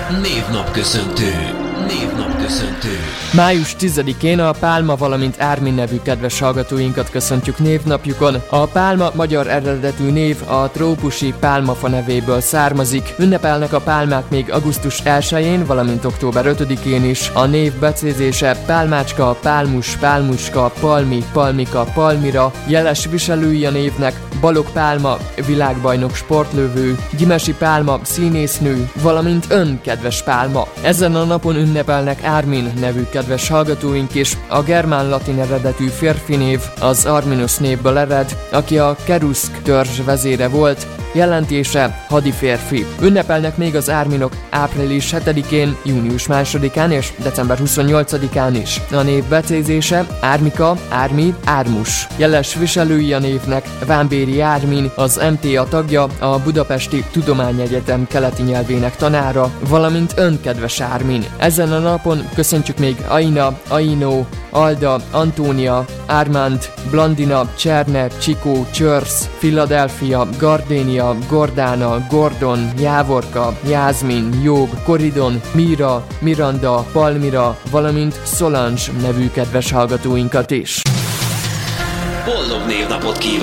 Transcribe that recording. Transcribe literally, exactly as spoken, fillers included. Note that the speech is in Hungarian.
Névnapköszöntő. Névnapköszöntő. május tizedikén a Pálma, valamint Ármin nevű kedves hallgatóinkat köszöntjük névnapjukon. A Pálma magyar eredetű név a trópusi pálmafa nevéből származik. Ünnepelnek a pálmák még augusztus elsején, valamint október ötödikén is. A név becézése pálmácska, pálmus, pálmuska, palmi, palmika, palmira. Jeles viselői a névnek Balogh Pálma, világbajnok sportlövő, Gyimesi Pálma, színésznő, valamint ön, kedves Pálma. Ezen a napon ünnepelnek Ármin nevű kedves hallgatóink is. A germán-latin eredetű férfi név az Arminus névből ered, aki a keruszk törzs vezére volt, jelentése hadiférfi. Ünnepelnek még az Árminok április hetedikén, június másodikán és december huszonnyolcadikán is. A név becézése Ármika, Ármi, Ármus. Jeles viselői a névnek Vámbéry Ármin, az em té á tagja, a Budapesti Tudományegyetem keleti nyelvének tanára, valamint ön, kedves Ármin. Ezen a napon köszöntjük még Aina, Ainó, Alda, Antónia, Ármánd, Blandina, Cserne, Csikó, Csörsz, Philadelphia, Gardénia, Gordána, Gordon, Jávorka, Jászmin, Jób, Koridon, Míra, Miranda, Palmira, valamint Solange nevű kedves hallgatóinkat is. Boldog névnapot kívánok!